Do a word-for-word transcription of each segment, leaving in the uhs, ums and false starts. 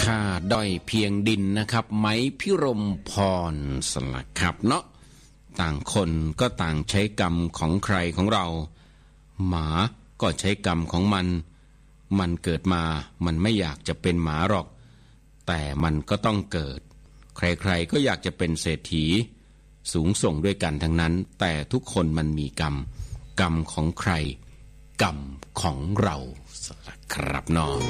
ข้าด้อยเพียงดินนะครับไม้พิรมพรสลักครับเนาะต่างคนก็ต่างใช้กรรมของใครของเราหมาก็ใช้กรรมของมันมันเกิดมามันไม่อยากจะเป็นหมาหรอกแต่มันก็ต้องเกิดใครๆก็อยากจะเป็นเศรษฐีสูงส่งด้วยกันทั้งนั้นแต่ทุกคนมันมีกรรมกรรมของใครกรรมของเราสลักครับเนาะ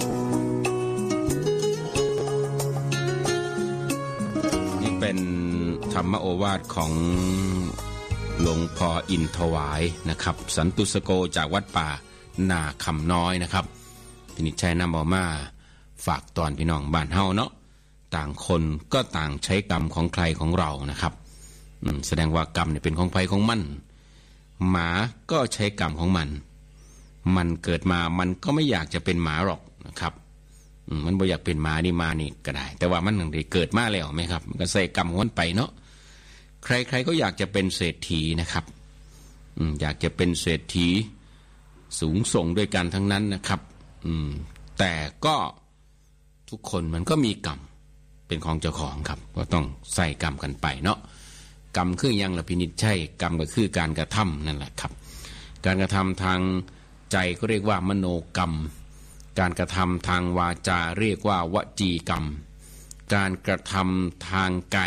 นี่เป็นธรรมโอวาทของหลวงพ่ออินถวายนะครับสันตุสโกจากวัดป่านาคำน้อยนะครับพินิจชัยนำเอามาฝากตอนพี่น้องบ้านเฮาเนาะต่างคนก็ต่างใช้กรรมของใครของเรานะครับแสดงว่ากรรมเนี่ยเป็นของใครของมันหมาก็ใช้กรรมของมันมันเกิดมามันก็ไม่อยากจะเป็นหมาหรอกนะครับมันบ่อยากเป็นหมานี่มานี่ก็ได้แต่ว่ามันถึงได้เกิดมาแล้วไหมครับมันก็ใส่กรรมของมันไปเนาะใครๆก็อยากจะเป็นเศรษฐีนะครับอยากจะเป็นเศรษฐีสูงส่งด้วยกันทั้งนั้นนะครับแต่ก็ทุกคนมันก็มีกรรมเป็นของเจ้าของครับก็ต้องใส่กรรมกันไปเนาะกรรมคือยังละพินิจใช่กรรมก็คือการกระทำนั่นแหละครับการกระทำทางใจก็เรียกว่ามโนกรรมการกระทำทางวาจาเรียกว่าวจีกรรมการกระทำทางกาย